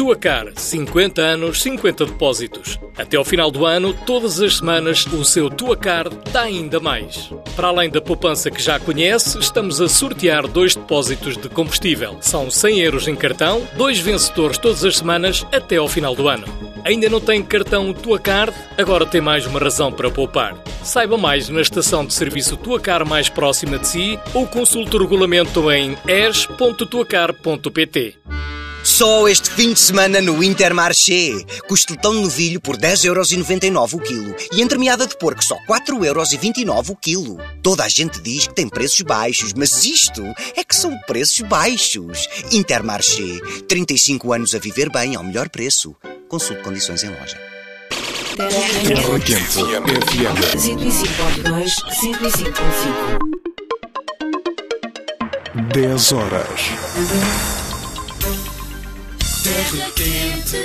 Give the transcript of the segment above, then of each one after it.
Tua Car, 50 anos, 50 depósitos. Até ao final do ano, todas as semanas, o seu Tua Car dá ainda mais. Para além da poupança que já conhece, estamos a sortear 2 depósitos de combustível. São 100 euros em cartão, 2 vencedores todas as semanas até ao final do ano. Ainda não tem cartão Tua Card? Agora tem mais uma razão para poupar. Saiba mais na estação de serviço Tua Car mais próxima de si ou consulte o regulamento em es.tuacar.pt. Só este fim de semana no Intermarché. Costeletão de novilho por 10,99€ o quilo. E entremeada de porco só 4,29€ o quilo. Toda a gente diz que tem preços baixos, mas isto é que são preços baixos. Intermarché. 35 anos a viver bem ao melhor preço. Consulte condições em loja. Terra Quente FM 105.2, 105.5. 10 horas. Terra Quente.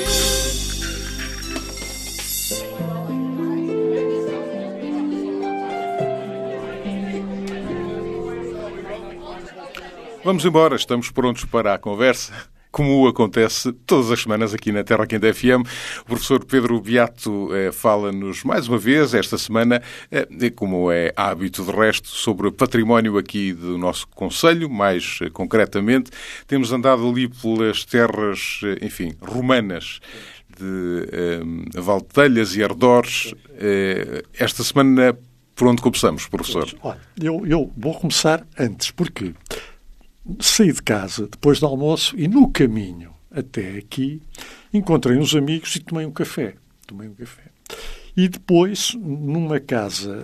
Vamos embora, estamos prontos para a conversa. Como acontece todas as semanas aqui na Terra Quente FM, o professor Pedro Beato fala-nos mais uma vez, esta semana, como é hábito de resto, sobre o património aqui do nosso concelho, mais concretamente. Temos andado ali pelas terras, enfim, romanas de Valtelhas e Arredores. Esta semana, por onde começamos, professor? Olha, eu vou começar antes, porque saí de casa depois do almoço e no caminho até aqui encontrei uns amigos e tomei um café. E depois, numa casa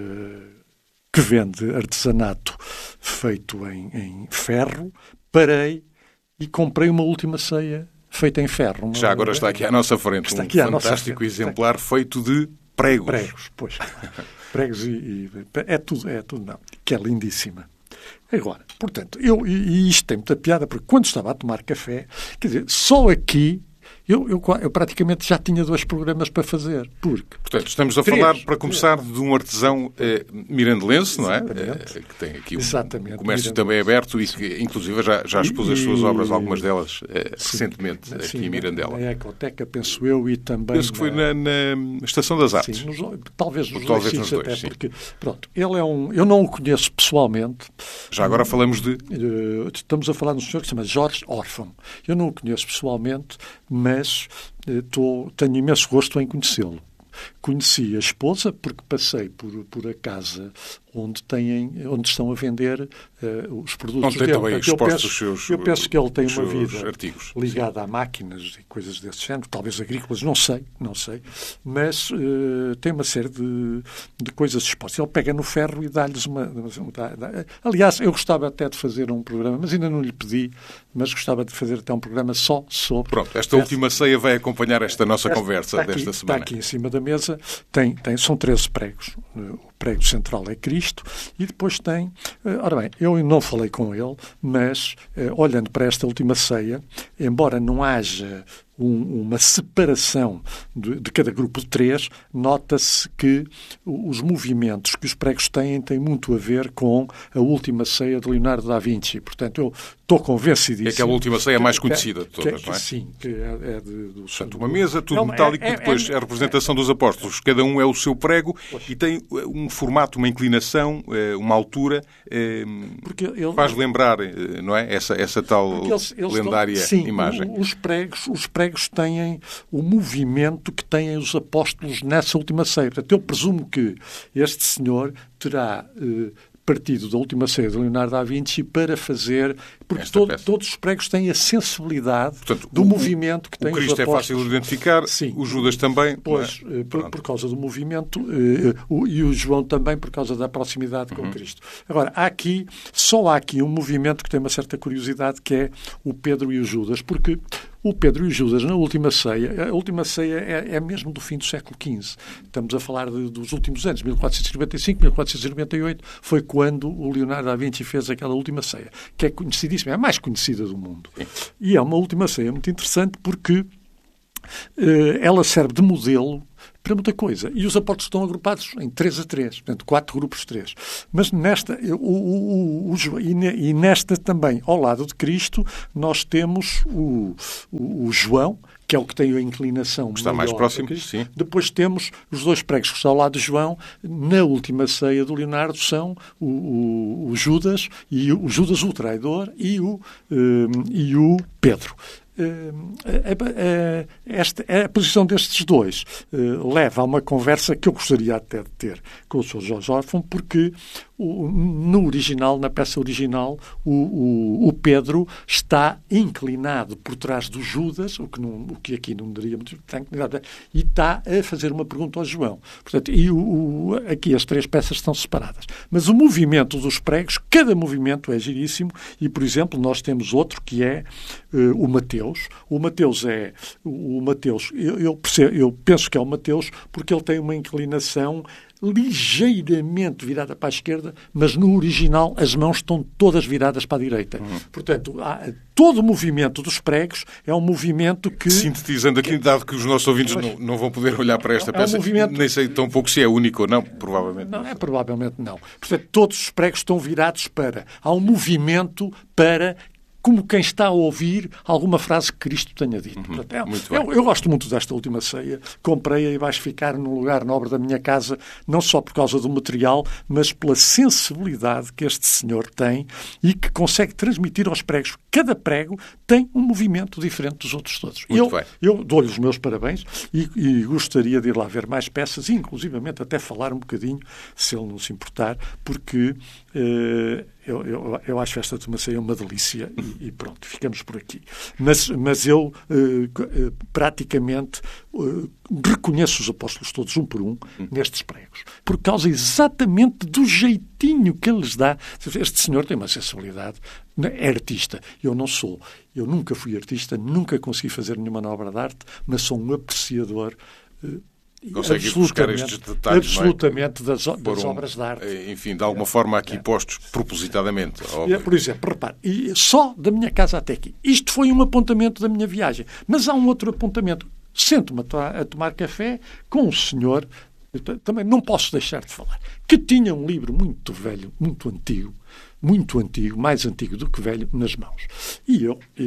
que vende artesanato feito em ferro, parei e comprei uma última ceia feita em ferro. Já agora está aqui à nossa frente um fantástico exemplar feito de pregos. Pregos, pois. Pregos é tudo não, que é lindíssima. Agora, portanto, e isto tem muita piada, porque quando estava a tomar café, quer dizer, só aqui eu praticamente já tinha 2 programas para fazer. Portanto, estamos a falar, para começar, de um artesão mirandelense, não é? Que tem aqui um comércio também aberto e que, inclusive, já expôs as suas obras, algumas delas, recentemente, aqui em Mirandela. Na Ecoteca, penso eu, e também... Penso que foi na Estação das Artes. Sim, talvez nos dois, até sim. Porque, pronto, ele é eu não o conheço pessoalmente. Já agora falamos de... Estamos a falar de um senhor que se chama Jorge Orfão. Eu não o conheço pessoalmente, mas tenho imenso gosto em conhecê-lo. Conheci a esposa porque passei por a casa onde estão a vender os produtos dele. Também eu penso que ele tem uma vida artigos, ligada a máquinas e coisas desse género, talvez agrícolas, não sei, mas tem uma série de coisas expostas. Ele pega no ferro e dá-lhes Aliás, eu gostava até de fazer um programa, mas ainda não lhe pedi, mas gostava de fazer até um programa só sobre... Pronto, esta última ceia vai acompanhar esta nossa conversa desta semana. Está aqui em cima da mesa, são 13 pregos. O prego central é Cristo e depois tem... Ora bem, eu não falei com ele, mas olhando para esta última ceia, embora não haja uma separação de cada grupo de 3, nota-se que os movimentos que os pregos têm muito a ver com a última ceia de Leonardo da Vinci. Portanto, eu estou convencidíssimo... É aquela última ceia mais conhecida de todas, não é? Sim, que é do... Portanto, uma mesa, tudo metálico, e depois é a representação dos apóstolos. Cada um é o seu prego e tem um formato, uma inclinação, uma altura, faz lembrar, não é? Essa tal lendária imagem. Os pregos têm o movimento que têm os apóstolos nessa última ceia. Portanto, eu presumo que este senhor terá partido da última ceia de Leonardo da Vinci para fazer... Porque todos os pregos têm a sensibilidade, portanto, do movimento que têm os apóstolos. O Cristo é fácil de identificar, sim. O Judas também. Pois, por causa do movimento, e o João também por causa da proximidade com Cristo. Agora, só há aqui um movimento que tem uma certa curiosidade, que é o Pedro e o Judas, porque o Pedro e o Judas, na última ceia, a última ceia é mesmo do fim do século XV. Estamos a falar dos últimos anos, 1495, 1498, foi quando o Leonardo da Vinci fez aquela última ceia, que é conhecidíssima, é a mais conhecida do mundo. E é uma última ceia muito interessante porque ela serve de modelo para muita coisa. E os apóstolos estão agrupados em 3 a 3, portanto, 4 grupos de 3. Mas nesta, e nesta também, ao lado de Cristo, nós temos o João, que é o que tem a inclinação está mais próximo, sim. Depois temos os 2 pregos que estão ao lado de João. Na última ceia do Leonardo são o Judas, e o Judas o traidor, e o Pedro. A posição destes 2 leva a uma conversa que eu gostaria até de ter com o Sr. Jorge Órfão, porque no original, na peça original, o Pedro está inclinado por trás do Judas, o que aqui não daria muito, e está a fazer uma pergunta ao João. Portanto, aqui as 3 peças estão separadas. Mas o movimento dos pregos, cada movimento é giríssimo, e, por exemplo, nós temos outro que é o Mateus. O Mateus, eu penso que é o Mateus, porque ele tem uma inclinação ligeiramente virada para a esquerda, mas no original as mãos estão todas viradas para a direita. Portanto, todo o movimento dos pregos é um movimento que... Sintetizando aqui, dado que os nossos ouvintes não vão poder olhar para esta peça, nem sei tão pouco se é único ou não, provavelmente. Não, provavelmente não. Portanto, todos os pregos estão virados para... Há um movimento para... como quem está a ouvir alguma frase que Cristo tenha dito. Portanto, eu gosto muito desta última ceia, comprei-a e vais ficar num lugar nobre da minha casa, não só por causa do material, mas pela sensibilidade que este senhor tem e que consegue transmitir aos pregos. Cada prego tem um movimento diferente dos outros todos. Eu dou-lhe os meus parabéns e gostaria de ir lá ver mais peças e, inclusivamente, até falar um bocadinho, se ele não se importar, porque... Eu acho esta última ceia uma delícia e pronto, ficamos por aqui. Mas eu praticamente reconheço os apóstolos todos, um por um, nestes pregos. Por causa exatamente do jeitinho que ele lhes dá. Este senhor tem uma sensibilidade, é artista. Eu não sou. Eu nunca fui artista, nunca consegui fazer nenhuma obra de arte, mas sou um apreciador consegue buscar estes detalhes absolutamente das obras de arte. Enfim, de alguma forma aqui postos propositadamente. Por exemplo, repare, só da minha casa até aqui. Isto foi um apontamento da minha viagem. Mas há um outro apontamento. Sento-me a tomar café com um senhor, também não posso deixar de falar, que tinha um livro muito velho, muito antigo, mais antigo do que velho, nas mãos. E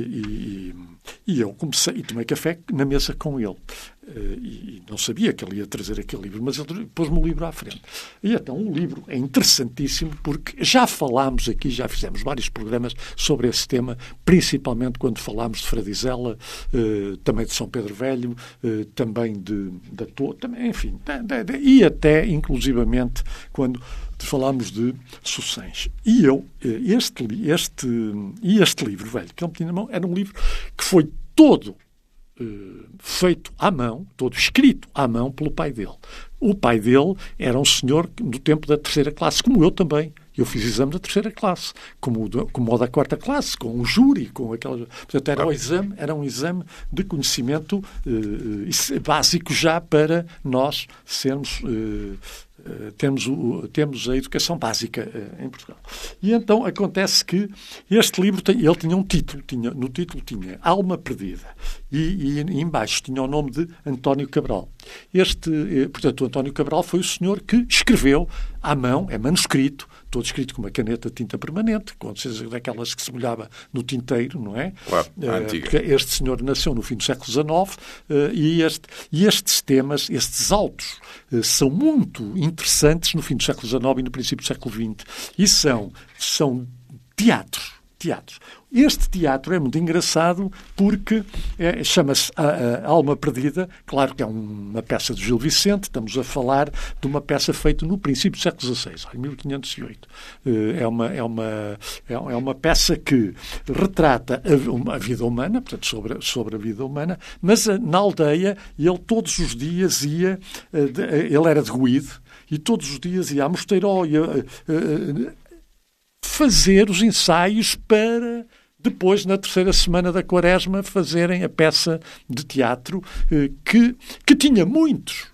eu comecei e tomei café na mesa com ele. E não sabia que ele ia trazer aquele livro, mas ele pôs-me o livro à frente. E então o livro é interessantíssimo porque já falámos aqui, já fizemos vários programas sobre esse tema, principalmente quando falámos de Fradizela, também de São Pedro Velho, também da Torre, enfim, e até inclusivamente quando falámos de Sucens. E este livro, velho, que ele tinha na mão, era um livro que foi todo feito à mão, todo escrito à mão pelo pai dele. O pai dele era um senhor do tempo da 3ª classe, como eu também. Eu fiz exame da 3ª classe, como o da 4ª classe, com um júri, com aquelas... Portanto, era um exame de conhecimento básico já para nós sermos... Temos a educação básica em Portugal. E então acontece que este livro ele tinha um título, no título tinha Alma Perdida e embaixo tinha o nome de António Cabral. Portanto, o António Cabral foi o senhor que escreveu à mão, é manuscrito, todo escrito com uma caneta de tinta permanente, com certeza daquelas que se molhava no tinteiro, não é? Claro, antiga. Porque este senhor nasceu no fim do século XIX e estes temas, estes autos, são muito interessantes no fim do século XIX e no princípio do século XX. E são teatros. Este teatro é muito engraçado porque chama-se a Alma Perdida. Claro que é uma peça de Gil Vicente. Estamos a falar de uma peça feita no princípio do século XVI, em 1508. É uma peça que retrata a vida humana, portanto, sobre a vida humana, mas na aldeia ele todos os dias ia... Ele era de Guide e todos os dias ia à Mosteiró, fazer os ensaios para depois, na 3ª semana da Quaresma, fazerem a peça de teatro que tinha muitos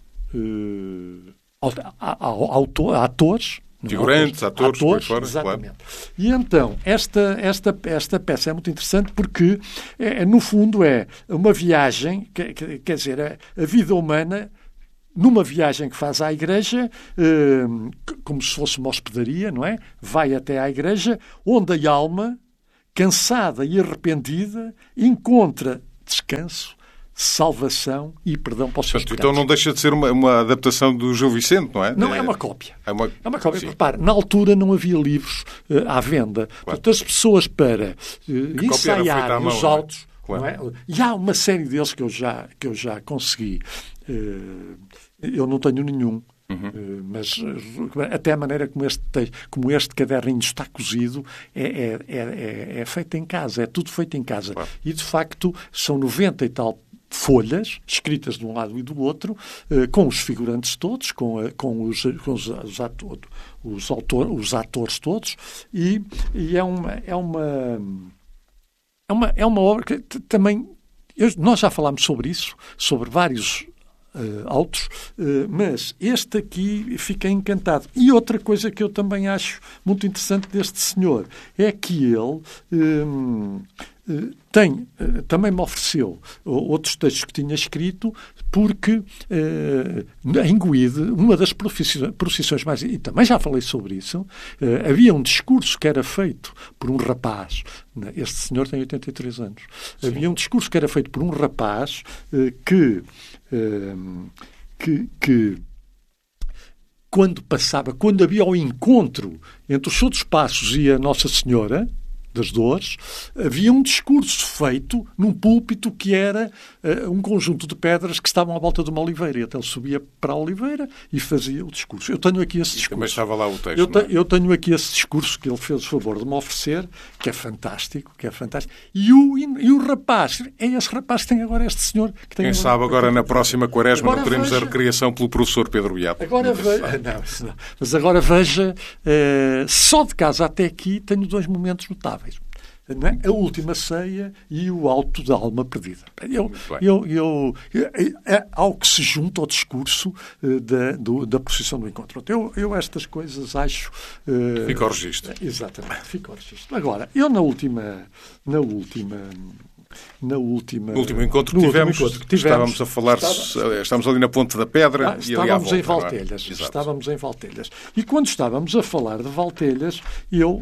atores. Figurantes, atores, por fora, exatamente. Claro. E então, esta peça é muito interessante porque, no fundo, é uma viagem, quer dizer, a vida humana numa viagem que faz à igreja, como se fosse uma hospedaria, não é? Vai até à igreja, onde a alma, cansada e arrependida, encontra descanso, salvação e perdão para os seus pecados. Então não deixa de ser uma adaptação do Gil Vicente, não é? Não, é uma cópia. É uma cópia. Sim. Repare, na altura não havia livros à venda. Claro. Portanto, as pessoas para ensaiarem os autos... Claro. Não é? E há uma série deles que eu já consegui. Eu não tenho nenhum. Mas até a maneira como este caderninho está cozido é feito em casa, é tudo feito em casa. Claro. E, de facto, são 90 e tal folhas, escritas de um lado e do outro, com os figurantes todos, com os atores todos, e é uma obra que também... Nós já falámos sobre isso, sobre vários autos, mas este aqui fica encantado. E outra coisa que eu também acho muito interessante deste senhor é que ele também me ofereceu outros textos que tinha escrito, porque em Guide, uma das procissões mais... E também já falei sobre isso, havia um discurso que era feito por um rapaz. Este senhor tem 83 anos. Sim. Havia um discurso que era feito por um rapaz que quando havia o encontro entre os outros passos e a Nossa Senhora das Dores, havia um discurso feito num púlpito que era um conjunto de pedras que estavam à volta de uma oliveira. E até ele subia para a oliveira e fazia o discurso. Eu tenho aqui esse discurso. Também estava lá o texto. Eu tenho aqui esse discurso que ele fez o favor de me oferecer, que é fantástico. E o rapaz, é esse rapaz que tem agora este senhor. Que tem Quem sabe agora na próxima Quaresma não teremos a recriação pelo professor Pedro Beato. Mas agora veja, só de casa até aqui tenho 2 momentos notáveis. Não é? A última ceia e o alto da alma perdida. Ao que se junta ao discurso da procissão do encontro. Eu estas coisas acho... Fica ao registro. Exatamente, fica ao registro. Agora, eu no último encontro que tivemos, estávamos a falar, estávamos ali na Ponte da Pedra e ali à volta. Estávamos em Valtelhas. E quando estávamos a falar de Valtelhas, eu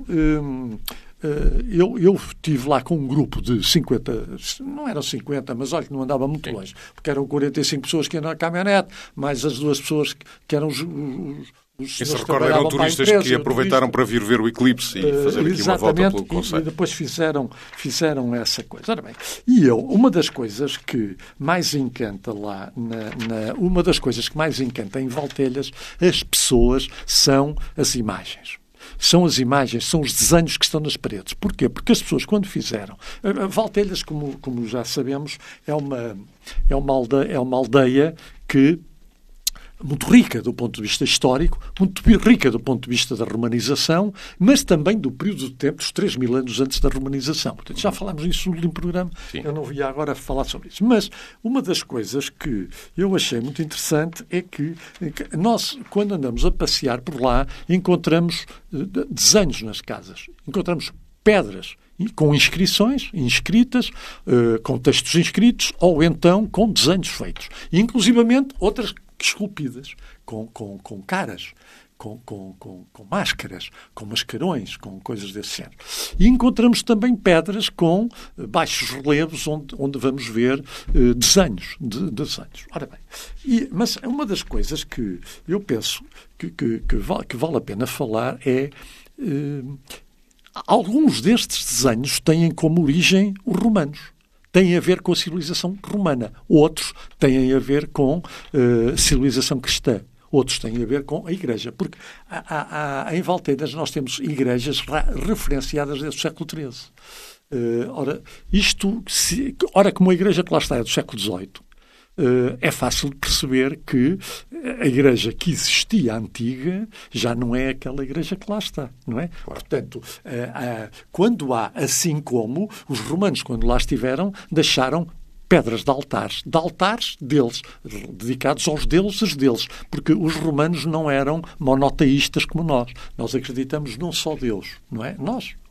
estive lá com um grupo de 50, não eram 50, mas olha que não andava muito longe, porque eram 45 pessoas que iam na caminhonete, mais as 2 pessoas que eram os se recorda, eram turistas que aproveitaram para vir ver o eclipse e fazer aqui uma volta pelo concelho. E depois fizeram essa coisa. Ora bem, uma das coisas que mais encanta lá, uma das coisas que mais encanta em Valtelhas, as pessoas, são as imagens. São as imagens, são os desenhos que estão nas paredes. Porquê? Porque as pessoas, quando fizeram... Valtelhas, como já sabemos, é uma aldeia que... muito rica do ponto de vista histórico, muito rica do ponto de vista da romanização, mas também do período de tempo dos 3.000 anos antes da romanização. Portanto, já falámos nisso no último programa, Sim. Eu não via agora falar sobre isso. Mas uma das coisas que eu achei muito interessante é que nós, quando andamos a passear por lá, encontramos desenhos nas casas, encontramos pedras com inscrições inscritas, com textos inscritos, ou então com desenhos feitos. E, inclusivamente, outras esculpidas, com caras, com máscaras, com mascarões, com coisas desse género. E encontramos também pedras com baixos relevos onde vamos ver desenhos. Ora bem, mas uma das coisas que eu penso que vale a pena falar é... alguns destes desenhos têm como origem os romanos. Têm a ver com a civilização romana. Outros têm a ver com a civilização cristã. Outros têm a ver com a Igreja. Porque em Valtelhas nós temos igrejas referenciadas desde o século XIII. Ora, como a Igreja que lá está é do século XVIII, é fácil de perceber que a igreja que existia antiga já não é aquela igreja que lá está, não é? Claro. Portanto, quando há, assim como os romanos, quando lá estiveram, deixaram pedras de altares deles, dedicados aos deuses deles, porque os romanos não eram monoteístas como nós. Nós acreditamos num só Deus, não é? Nós,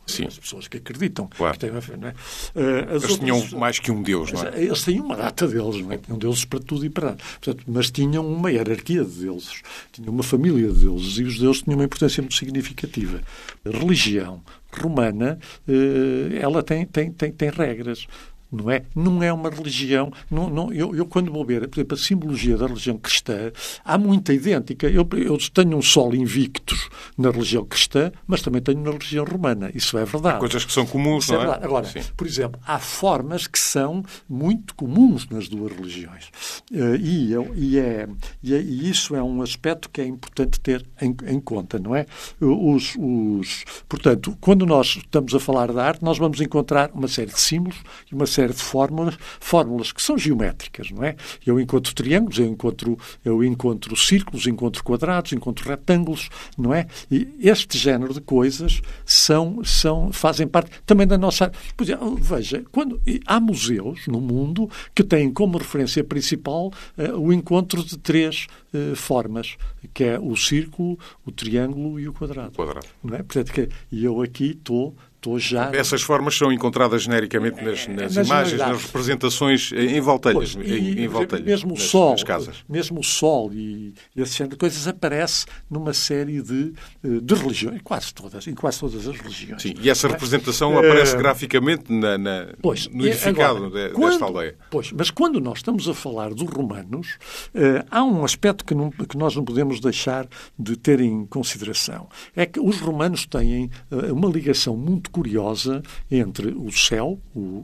Sim. As pessoas que acreditam. Claro. Que têm uma fé, não é? Eles tinham mais que um Deus, não é? Eles tinham uma data deles, não é? Tinham deuses para tudo e para nada. Portanto, mas tinham uma hierarquia de deuses, tinham uma família de deuses, e os deuses tinham uma importância muito significativa. A religião romana, ela tem regras. Não é? Não é uma religião. Eu quando vou ver, por exemplo, a simbologia da religião cristã, há muita idêntica. Eu tenho um sol invictus na religião cristã, mas também tenho na religião romana. Isso é verdade. Há coisas que são comuns, Isso não é? Verdade. Agora, Sim. por exemplo, há formas que são muito comuns nas duas religiões. E isso é um aspecto que é importante ter em conta, não é? Portanto, quando nós estamos a falar da arte, nós vamos encontrar uma série de símbolos e uma série de fórmulas que são geométricas, não é? Eu encontro triângulos, eu encontro círculos, encontro quadrados, encontro retângulos, não é? E este género de coisas fazem parte também da nossa arte. Veja, há museus no mundo que têm como referência principal o encontro de três formas, que é o círculo, o triângulo e o quadrado. Não é? Portanto, e eu aqui estou já... Essas formas são encontradas genericamente nas imagens, nas representações em voltelhas, mesmo o sol, nas casas. Mesmo o sol e esse género de coisas aparece numa série de religiões, em quase todas as religiões. Sim, e essa representação aparece graficamente no edificado desta aldeia. Pois, mas quando nós estamos a falar dos romanos, há um aspecto que nós não podemos deixar de ter em consideração. É que os romanos têm uma ligação muito curiosa entre o céu,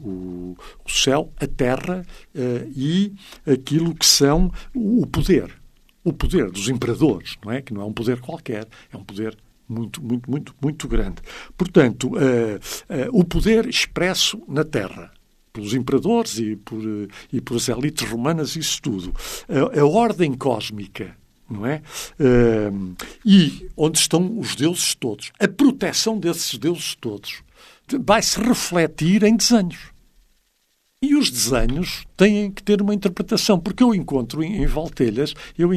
a terra e aquilo que são o poder. O poder dos imperadores, não é? Que não é um poder qualquer, é um poder muito, muito, muito, muito grande. Portanto, o poder expresso na terra, pelos imperadores e pelas elites romanas, isso tudo. A ordem cósmica, não é? E onde estão os deuses todos. A proteção desses deuses todos vai-se refletir em desenhos. E os desenhos têm que ter uma interpretação, porque eu encontro em voltelhas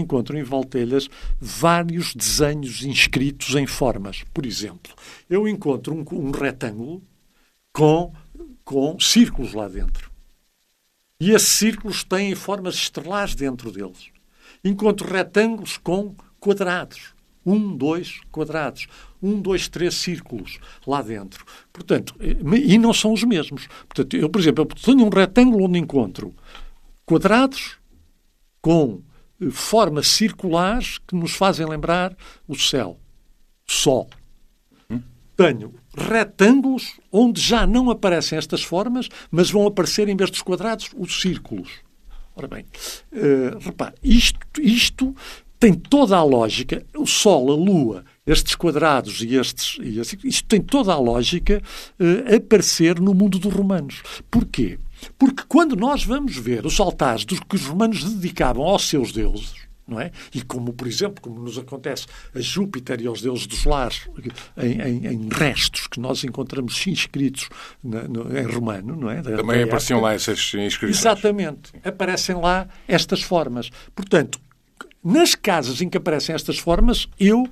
vários desenhos inscritos em formas. Por exemplo, eu encontro um retângulo com círculos lá dentro. E esses círculos têm formas estelares dentro deles. Encontro retângulos com quadrados. 1, 2 quadrados. 1, 2, 3 círculos lá dentro. Portanto, e não são os mesmos. Portanto, eu, por exemplo, tenho um retângulo onde encontro quadrados com formas circulares que nos fazem lembrar o céu, o sol. Tenho retângulos onde já não aparecem estas formas, mas vão aparecer, em vez dos quadrados, os círculos. Ora bem, repare, isto tem toda a lógica. O Sol, a Lua, estes quadrados isto tem toda a lógica a aparecer no mundo dos romanos. Porquê? Porque quando nós vamos ver os altares que os romanos dedicavam aos seus deuses, não é? E como, por exemplo, como nos acontece a Júpiter e aos deuses dos lares, em restos que nós encontramos inscritos em romano, não é? Também apareciam lá essas inscrições. Exatamente. Aparecem lá estas formas. Portanto, nas casas em que aparecem estas formas,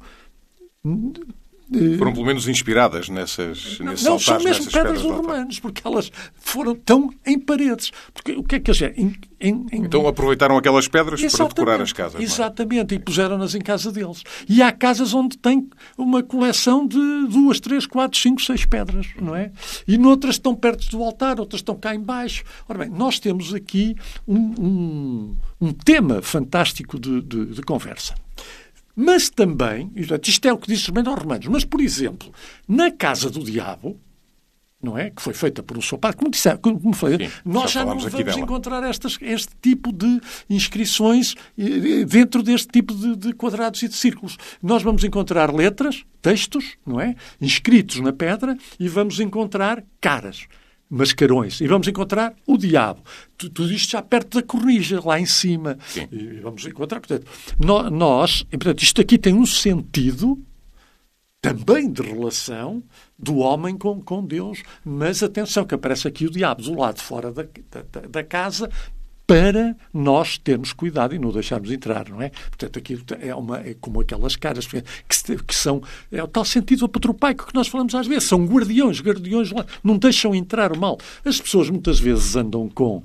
foram pelo menos inspiradas nesses não, altares, são mesmo pedras dos romanos, porque elas tão em paredes. Porque o que é que eles fizeram? Então aproveitaram aquelas pedras para decorar as casas. Exatamente, e puseram-nas em casa deles. E há casas onde tem uma coleção de 2, 3, 4, 5, 6 pedras, não é? E noutras estão perto do altar, outras estão cá em baixo. Ora bem, nós temos aqui um tema fantástico de conversa. Mas também, isto é o que diz também aos romanos, mas, por exemplo, na casa do diabo, não é? Que foi feita por um soldado, como falei, sim, nós já não vamos encontrar este tipo de inscrições dentro deste tipo de quadrados e de círculos. Nós vamos encontrar letras, textos, não é? Inscritos na pedra, e vamos encontrar caras, mascarões, e vamos encontrar o diabo. Tudo isto já perto da cornija, lá em cima. Sim. E vamos encontrar, portanto, portanto, isto aqui tem um sentido também de relação do homem com Deus, mas atenção, que aparece aqui o diabo do lado de fora da casa, para nós termos cuidado e não deixarmos entrar, não é? Portanto, aquilo é como aquelas caras que são, é o tal sentido apotropaico que nós falamos às vezes, são guardiões lá, não deixam entrar o mal. As pessoas muitas vezes andam com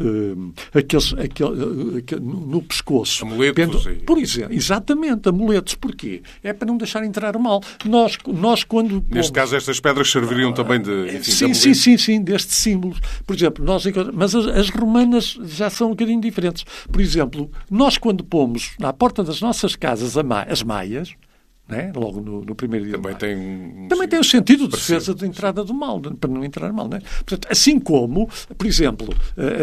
no pescoço. Amuletos. Por exemplo, exatamente, amuletos. Porquê? É para não deixar entrar o mal. Nós quando... Neste caso, estas pedras serviriam também de... Sim, destes símbolos. Por exemplo, mas as romanas já são um bocadinho diferentes. Por exemplo, nós quando pomos à porta das nossas casas as maias, né? Logo no primeiro dia também tem o sentido de defesa de entrada do mal, para não entrar mal. Né? Portanto, assim como, por exemplo,